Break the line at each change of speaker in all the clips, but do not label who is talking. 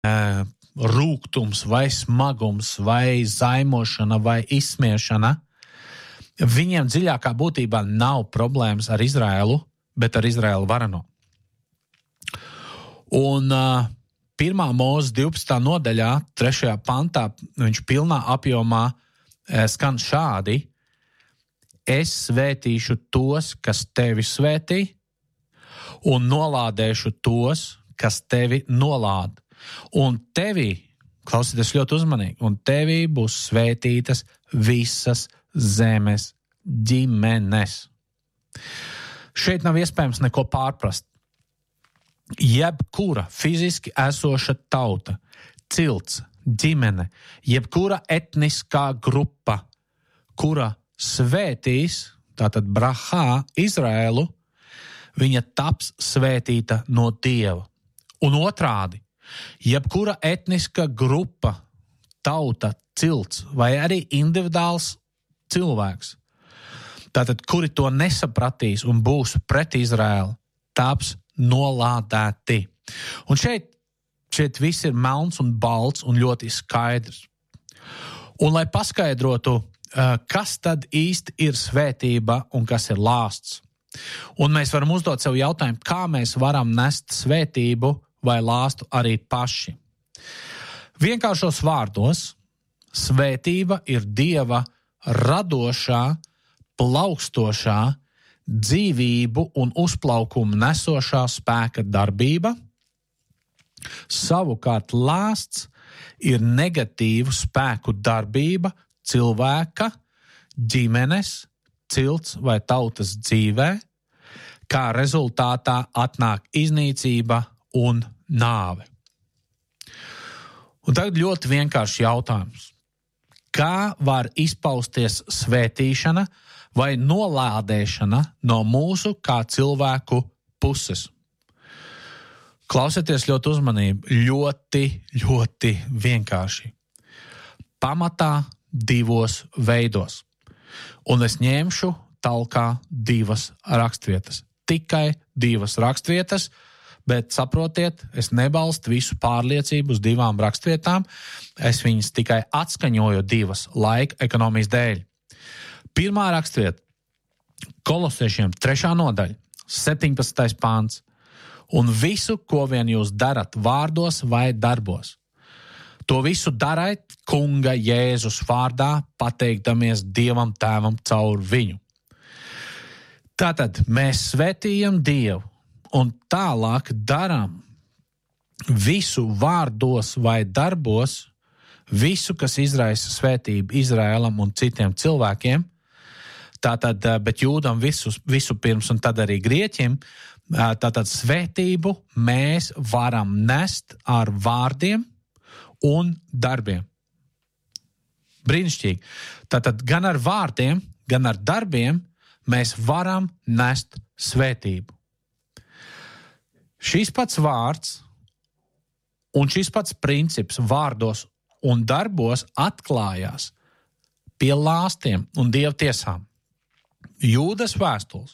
rūgtums vai smagums vai zaimošana vai izsmiešana, viņiem dziļākā būtībā nav problēmas ar Izraēlu, bet ar Izraēlu varano. Un 1. Mūzes 12. nodaļā, 3. pantā, viņš pilnā apjomā skan šādi: Es svētīšu tos, kas tevi svētī, un nolādēšu tos, kas tevi nolāda. Un tevi, klausieties ļoti uzmanīgi, un tevi būs svētītas visas zemes ģimenes. Šeit nav iespējams neko pārprast. Jebkura fiziski esoša tauta, cilts, ģimene, jebkura etniskā grupa, kura svētīs, tātad brahā, Izraēlu, viņa taps svētīta no Dieva. Un otrādi, jebkura etniska grupa, tauta, cilts vai arī individuāls cilvēks, tātad kuri to nesapratīs un būs pret Izraēlu, taps nolādēti. Un šeit viss ir melns un balts un ļoti skaidrs. Un lai paskaidrotu, kas tad īsti ir svētība un kas ir lāsts. Un mēs varam uzdot sev jautājumu, kā mēs varam nest svētību vai lāstu arī paši. Vienkāršos vārdos, svētība ir Dieva radošā, plaukstošā, dzīvību un uzplaukumu nesošā spēka darbība. Savukārt lāsts ir negatīvu spēku darbība cilvēka, ģimenes, cilts vai tautas dzīvē, kā rezultātā atnāk iznīcība un nāve. Un tagad ļoti vienkāršs jautājums. Kā var izpausties svētīšana vai nolādēšana no mūsu kā cilvēku puses? Klausieties ļoti uzmanīgi, ļoti vienkārši. Pamatā 2 veidos. Un es ņemšu talkā 2 rakstvietas. Tikai 2 rakstvietas, bet saprotiet, es nebalstu visu pārliecību uz 2 rakstvietām. Es viņas tikai atskaņoju 2 laika ekonomijas dēļ. 1. rakstvieta, Kolosiešiem 3. nodaļa, 17. pāns. Un visu, ko vien jūs darat vārdos vai darbos, to visu dariet Kunga Jēzus vārdā, pateikdamies Dievam Tēvam caur viņu. Tātad mēs svētījam Dievu un tālāk darām visu vārdos vai darbos, visu, kas izraisa svētību Izraēlam un citiem cilvēkiem. Tātad, bet jūdam visu pirms un tad arī grieķim, tātad svētību mēs varam nest ar vārdiem un darbiem. Brīnišķīgi. Tātad gan ar vārdiem, gan ar darbiem mēs varam nest svētību. Šis pats vārds un šis pats princips vārdos un darbos atklājās pie lāstiem un Dieva tiesām. Jūdas vēstules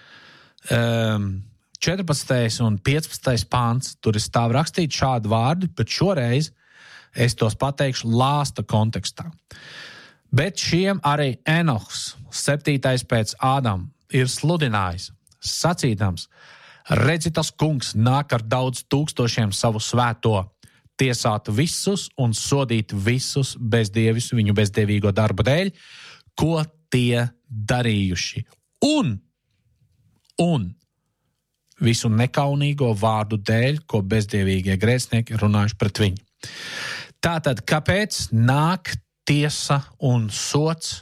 14. un 15. pāns, tur stāv rakstīts šādi vārdi, bet šoreiz es tos pateikšu lāsta kontekstā. Bet šiem arī Enohs, 7. pēc Ādama, ir sludinājis, sacīdams: redzi, tas kungs nāk ar daudz tūkstošiem savu svēto, tiesāt visus un sodīt visus bezdievis viņu bezdievīgo darbu dēļ, ko tie darījuši. Un visu nekaunīgo vārdu dēļ, ko bezdievīgie grēcinieki runājuši pret viņu. Tātad, kāpēc nāk tiesa un sots?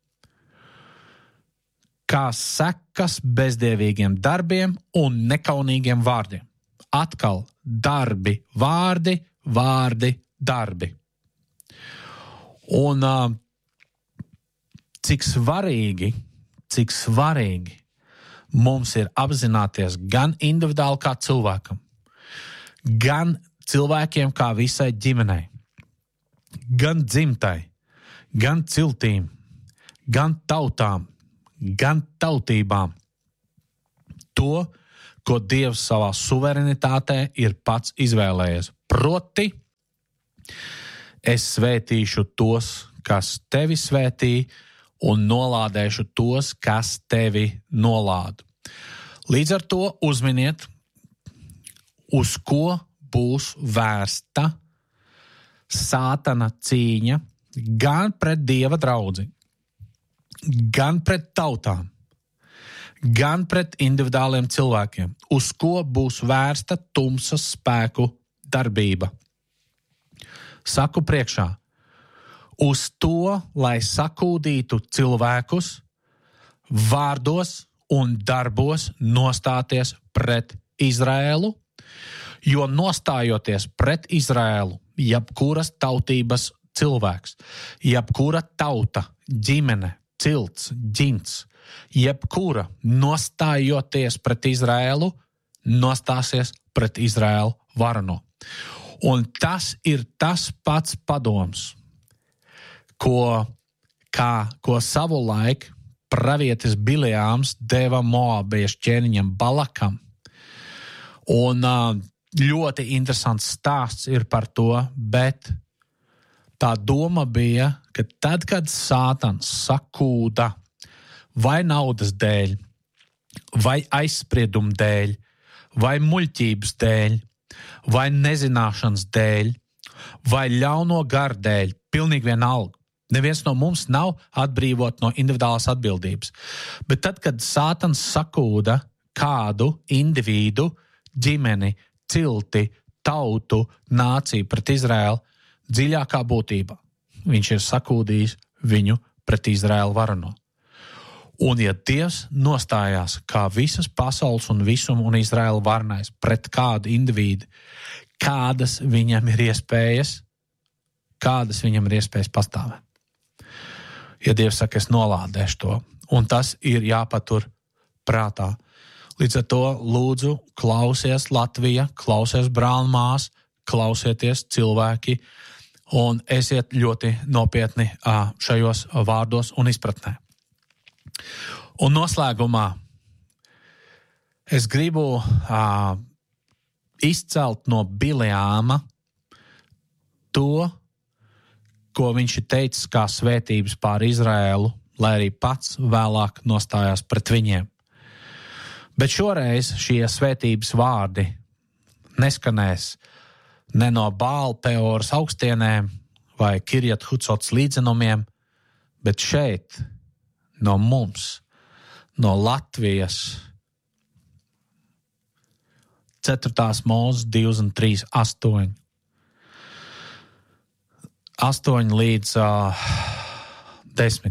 Kā sekas bezdievīgiem darbiem un nekaunīgiem vārdiem. Atkal darbi, vārdi, darbi. Un cik svarīgi mums ir apzināties gan individuāli kā cilvēkam, gan cilvēkiem kā visai ģimenei, gan dzimtai, gan ciltīm, gan tautām, gan tautībām. To, ko Dievs savā suverenitātē ir pats izvēlējies. Proti Es svētīšu tos, kas tevi svētī, un nolādēšu tos, kas tevi nolāda. Līdz ar to uzminiet, uz ko būs vērsta Sātana cīņa gan pret Dieva draudzi, gan pret tautām, gan pret individuāliem cilvēkiem, uz ko būs vērsta tumsas spēku darbība. Saku priekšā, uz to, lai sakūdītu cilvēkus vārdos un darbos nostāties pret Izraēlu, jo nostājoties pret Izraēlu, jebkuras tautības cilvēks, jebkura tauta, ģimene, cilts, ģints, jebkura nostājoties pret Izraēlu, nostāsies pret Izraēlu varano. Un tas ir tas pats padoms, ko savulaik pravietis Bileāms deva Moabiešu ķēniņam Balakam. Un ļoti interesants stāsts ir par to, bet tā doma bija, ka tad, kad Sātans sakūda vai naudas dēļ, vai aizsprieduma dēļ, vai muļķības dēļ, vai nezināšanas dēļ, vai ļauno garu dēļ, pilnīgi vienalga. Neviens no mums nav atbrīvot no individuālās atbildības. Bet tad, kad Sātans sakūda kādu individu, ģimeni, cilti, tautu, nāciju pret Izraēlu, dziļākā būtībā viņš ir sakūdījis viņu pret Izraēlu varano. Un ja Dievs nostājās kā visas pasaules un visuma un Izraēla varenais pret kādu individu, kādas viņam ir iespējas pastāvēt. Ja Dievs saka, es nolādēšu to, un tas ir jāpatur prātā. Līdz ar to lūdzu klausies Latvija, klausies brālmās, klausieties cilvēki un esiet ļoti nopietni šajos vārdos un izpratnē. Un noslēgumā es gribu izcelt no Bileāma to, ko viņš ir teicis kā svētības pār Izraēlu, lai arī pats vēlāk nostājās pret viņiem. Bet šoreiz šie svētības vārdi neskanēs ne no Bālpeoras augstienēm vai Kirjat Hucots līdzenumiem, bet šeit no mums, no Latvijas 4. Mūzes 23:8. 8 līdz 10.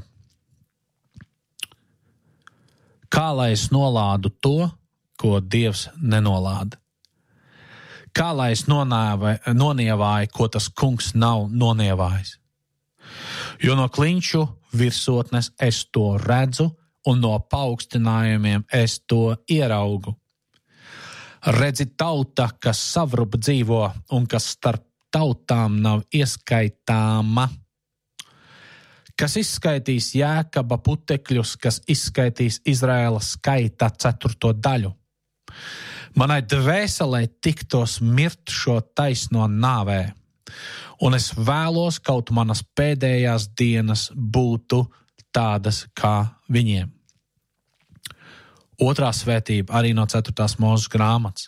Kā lai es nolādu to, ko Dievs nenolāda? Kā lai es nonievāju, ko tas kungs nav nonievājis? Jo no klinšu virsotnes es to redzu, un no paaugstinājumiem es to ieraugu. Redzi tauta, kas savrup dzīvo, un kas starp tautām nav ieskaitāma. Kas izskaitīs Jēkaba putekļus, kas izskaitīs Izraēla skaita 4. daļu. Manai dvēselē tiktos mirt šo taisno nāvē, un es vēlos, kaut manas pēdējās dienas būtu tādas kā viņiem. Otrā svētība arī no 4. Mūzes grāmatas.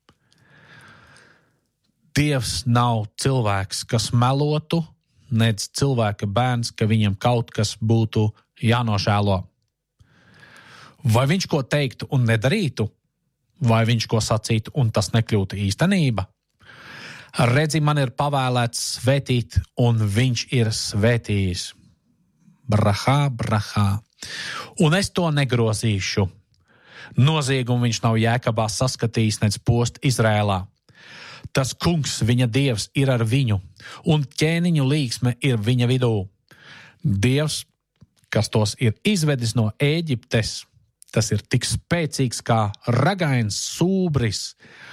Dievs nav cilvēks, kas melotu, nedz cilvēka bērns, ka viņam kaut kas būtu jānožēlo. Vai viņš ko teiktu un nedarītu? Vai viņš ko sacītu un tas nekļūtu īstenība? Redzi, man ir pavēlēts svētīt, un viņš ir svētījis. Brahā, brahā. Un es to negrozīšu. Noziegumu viņš nav Jēkabā saskatījis, nec post Izrēlā. Tas kungs, viņa dievs, ir ar viņu, un ķēniņu līksme ir viņa vidū. Dievs, kas tos ir izvedis no Ēģiptes, tas ir tik spēcīgs kā ragains sūbris.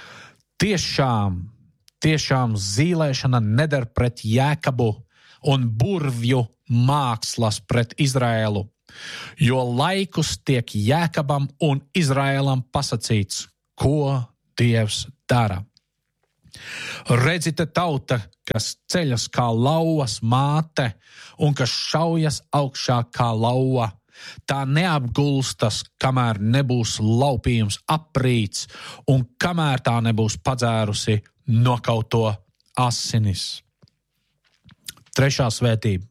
Tiešām zīlēšana neder pret Jēkabu un burvju mākslas pret Izraēlu, jo laikus tiek Jēkabam un Izraēlam pasacīts, ko Dievs dara. Redzi te tauta, kas ceļas kā lauvas māte un kas šaujas augšā kā lauva. Tā neapgulstas, kamēr nebūs laupījums aprīts un kamēr tā nebūs padzērusi nokauto asinis. 3. svētība.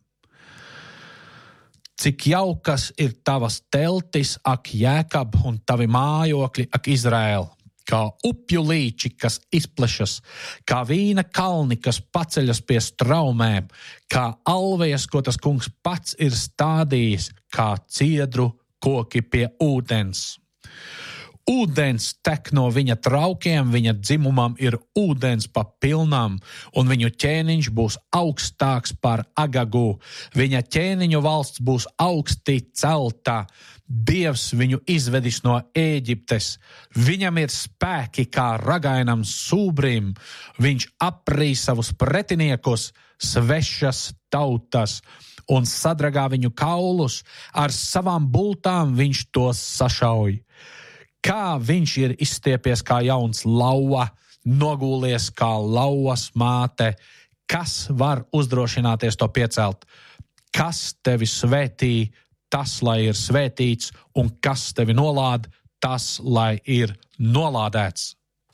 Cik jaukas ir tavas teltis, ak Jēkab, un tavi mājokļi, ak Izraēl, kā upju līči, kas izplešas, kā vīna kalni, kas paceļas pie straumēm, kā alvejas, ko tas kungs pats ir stādījis, kā ciedru koki pie ūdens. Ūdens tek no viņa traukiem, viņa dzimumam ir ūdens pa pilnām, un viņu ķēniņš būs augstāks par Agagu. Viņa ķēniņu valsts būs augsti celta. Dievs viņu izvedis no Ēģiptes. Viņam ir spēki kā ragainam sūbrim. Viņš aprī savus pretiniekus, svešas tautas, un sadragā viņu kaulus. Ar savām bultām viņš tos sašauj. Kā viņš ir izstiepies kā jauns lauva, nogūlies kā lauvas māte, kas var uzdrošināties to piecelt? Kas tevi svētī, tas lai ir svētīts, un kas tevi nolād, tas lai ir nolādēts.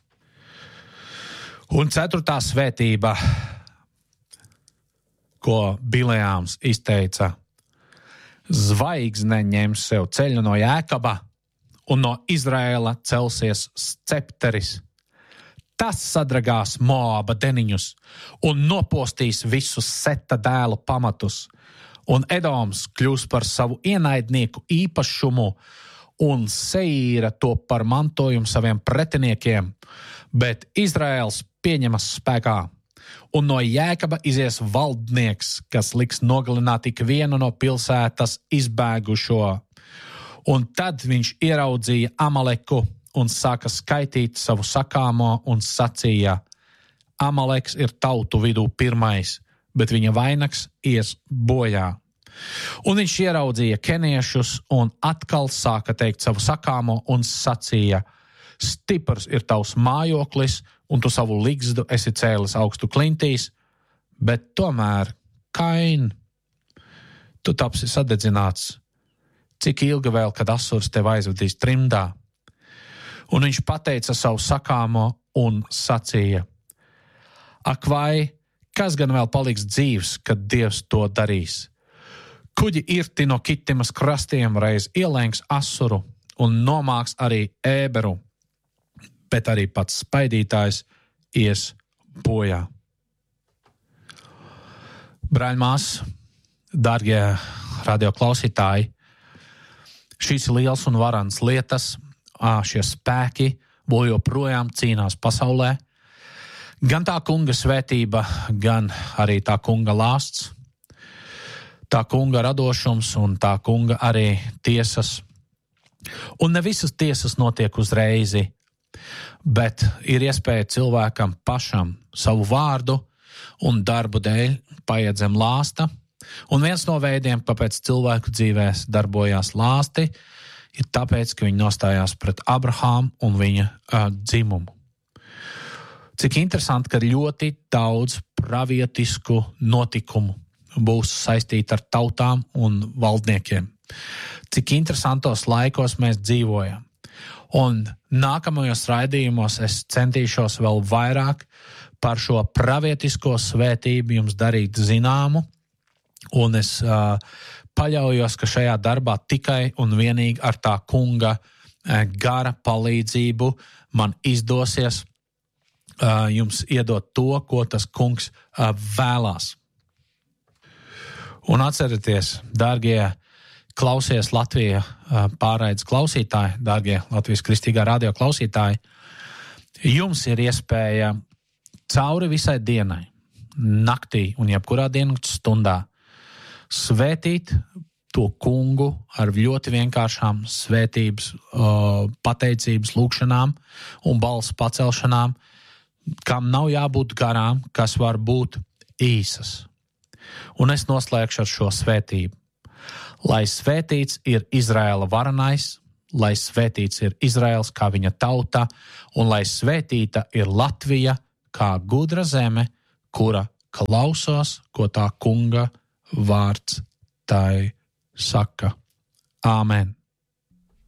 Un 4. svētība, ko Bilejāms izteica: zvaigzne ņems sev ceļu no Jēkaba, un no Izraēla celsies scepteris. Tas sadragās Moāba deniņus un nopostīs visus Seta dēlu pamatus, un Edoms kļūs par savu ienaidnieku īpašumu, un Seīra to par mantojumu saviem pretiniekiem, bet Izraēls pieņemas spēkā. Un no Jēkaba izies valdnieks, kas liks nogalināt ik vienu no pilsētas izbēgušo. Un tad viņš ieraudzīja Amaleku un sāka skaitīt savu sakāmo un sacīja: Amaleks ir tautu vidū pirmais, bet viņa vainags ies bojā. Un viņš ieraudzīja keniešus un atkal sāka teikt savu sakāmo un sacīja: Stiprs ir tavs mājoklis, un tu savu ligzdu esi cēlis augstu klintīs, bet tomēr, Kain, tu tapsi sadedzināts. Cik ilgi vēl, kad Asurs tev aizvedīs trimdā? Un viņš pateica savu sakāmo un sacīja: Ak vai, kas gan vēl paliks dzīvs, kad Dievs to darīs? Kuģi irti no Kitimas krastiem reiz ielēngs Asuru un nomāks arī Ēberu, bet arī pats spaidītājs ies bojā. Brāļmās, dārgie radioklausītāji, šīs liels un varans lietas, šie spēki vēl joprojām cīnās pasaulē. Gan tā kunga svētība, gan arī tā kunga lāsts, tā kunga radošums un tā kunga arī tiesas. Un ne visas tiesas notiek uzreizi, bet ir iespēja cilvēkam pašam savu vārdu un darbu dēļ paiet zem lāsta. Un viens no veidiem, kāpēc cilvēku dzīvēs darbojās lāsti, ir tāpēc, ka viņi nostājās pret Abrahāmu un viņa dzimumu. Cik interesanti, ka ļoti daudz pravietisku notikumu būs saistīti ar tautām un valdniekiem. Cik interesantos laikos mēs dzīvojam. Un nākamajos raidījumos es centīšos vēl vairāk par šo pravietisko svētību jums darīt zināmu. Un es paļaujos, ka šajā darbā tikai un vienīgi ar tā kunga gara palīdzību man izdosies jums iedot to, ko tas kungs vēlās. Un atcerieties, dārgie klausies Latvijas pārraides klausītāji, dārgie Latvijas Kristīgā radio klausītāji, jums ir iespēja cauri visai dienai, naktī un jebkurā dienas stundā svētīt to kungu ar ļoti vienkāršām svētības, pateicības lūkšanām un balss pacelšanām, kam nav jābūt garām, kas var būt īsas. Un es noslēgšu ar šo svētību. Lai svētīts ir Izraēla varanais, lai svētīts ir Izraēls kā viņa tauta, un lai svētīta ir Latvija kā gudra zeme, kura klausās, ko tā kunga vārds tai saka. Āmen!